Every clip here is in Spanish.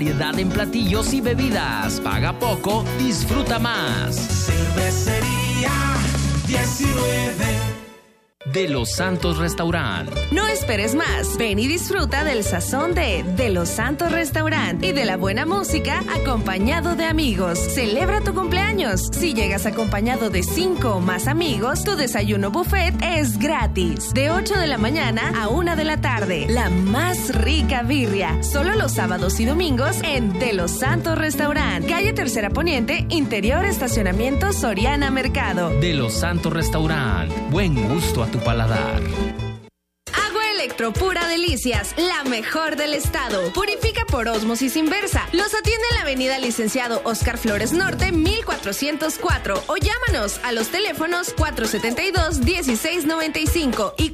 Variedad en platillos y bebidas. Paga poco, disfruta más. Cervecería 19 De Los Santos Restaurant. No esperes más. Ven y disfruta del sazón de Los Santos Restaurant y de la buena música acompañado de amigos. Celebra tu cumpleaños. Si llegas acompañado de 5 o más amigos, tu desayuno buffet es gratis. De 8 de la mañana a 1 de la tarde. La más rica birria. Solo los sábados y domingos en De Los Santos Restaurant. Calle Tercera Poniente, interior estacionamiento Soriana Mercado. De Los Santos Restaurant. Buen gusto a tu paladar. Agua Electro Pura Delicias, la mejor del estado. Purifica por ósmosis inversa. Los atiende en la avenida Licenciado Oscar Flores Norte, 1404. O llámanos a los teléfonos 472-1695 y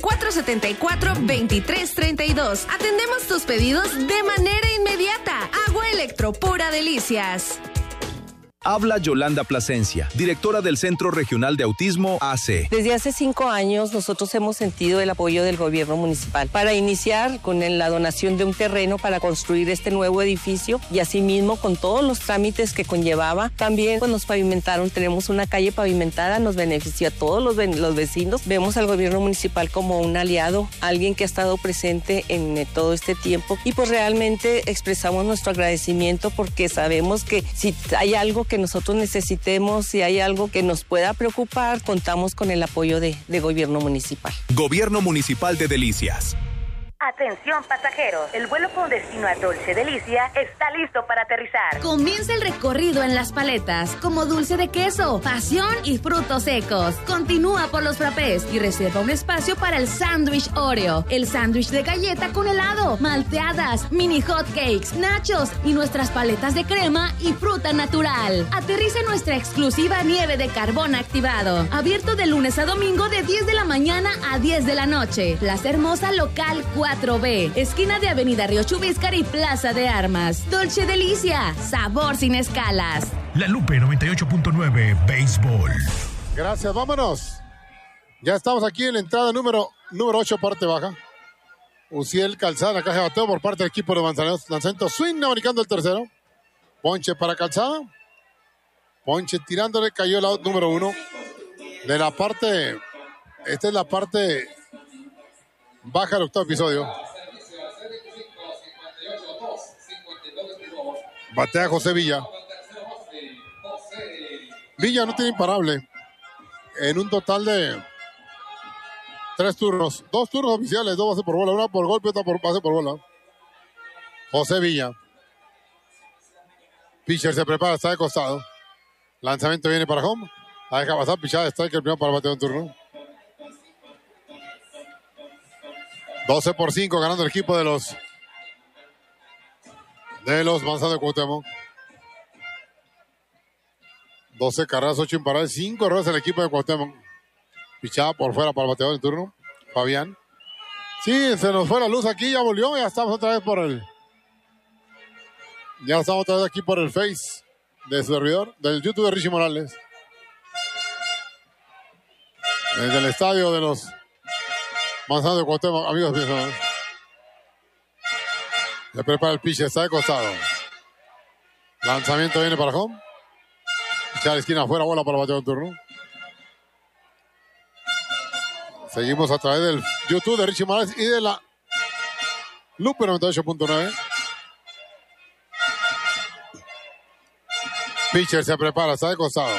474-2332. Atendemos tus pedidos de manera inmediata. Agua Electro Pura Delicias. Habla Yolanda Plasencia, directora del Centro Regional de Autismo AC. Desde hace 5 años nosotros hemos sentido el apoyo del gobierno municipal para iniciar con la donación de un terreno para construir este nuevo edificio y asimismo con todos los trámites que conllevaba. También pues, nos pavimentaron, tenemos una calle pavimentada, nos beneficia a todos los vecinos. Vemos al gobierno municipal como un aliado, alguien que ha estado presente en todo este tiempo y pues realmente expresamos nuestro agradecimiento porque sabemos que si hay algo que nosotros necesitemos, si hay algo que nos pueda preocupar, contamos con el apoyo de gobierno municipal. Gobierno Municipal de Delicias. Atención pasajeros, el vuelo con destino a Dolce Delicia está listo para aterrizar. Comienza el recorrido en Las Paletas, como dulce de queso, pasión y frutos secos. Continúa por los frappés y reserva un espacio para el sándwich Oreo, el sándwich de galleta con helado, malteadas, mini hot cakes, nachos y nuestras paletas de crema y fruta natural. Aterriza en nuestra exclusiva nieve de carbón activado, abierto de lunes a domingo de 10 de la mañana a 10 de la noche. Plaza Hermosa Local 4B, esquina de Avenida Río Chubíscar y Plaza de Armas. Dolce Delicia, sabor sin escalas. La Lupe 98.9 Béisbol. Gracias, vámonos. Ya estamos aquí en la entrada número 8, parte baja. Uciel Calzada, la caja de bateo por parte del equipo de Manzanares. Lanzamiento swing, americando el tercero. Ponche para Calzada. Ponche tirándole, cayó el out número 1. De la parte, esta es la parte baja del octavo episodio. Batea José Villa. Villa no tiene imparable. En un total de 3 turnos. 2 turnos oficiales, 2 bases por bola. Una por golpe, otra por base por bola. José Villa. Pitcher se prepara, está de costado. Lanzamiento viene para home. La deja pasar, pichada, strike el primero para el bateo en turno. 12-5 ganando el equipo de los Manzanos de Cuauhtémoc. 12 carreras, 8 imparables, 5 errores el equipo de Cuauhtémoc. Pichada por fuera para el bateador en turno. Fabián. Sí, se nos fue la luz aquí, ya volvió, ya estamos otra vez ya estamos otra vez aquí por el Face de su servidor, del YouTube de Richie Morales. Desde el estadio de los Manzanos de Cuauhtémoc, amigos míos. Se prepara el pitch, está de costado. Lanzamiento viene para home. Pichada a la esquina afuera, bola para el bateo en turno. Seguimos a través del YouTube de Richie Morales y de la Lupe 98.9. Pitcher se prepara, está de costado.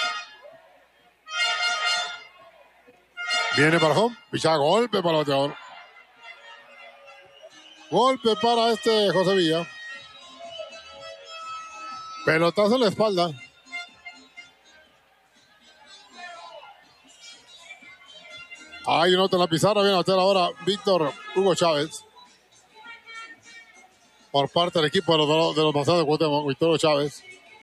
Viene para home, pichada, golpe para el bateador. Golpe para José Villa. Pelotazo en la espalda. Hay un auto en la pizarra, viene a bater ahora Víctor Hugo Chávez. Por parte del equipo de los Manzanos de Cuauhtémoc, Víctor Hugo Chávez.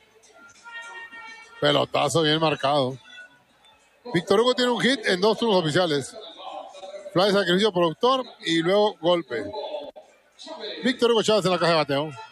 Pelotazo bien marcado. Víctor Hugo tiene un hit en 2 turnos oficiales. Fly, sacrificio, productor y luego golpe. Víctor Hugo Chávez en la caja de bateo.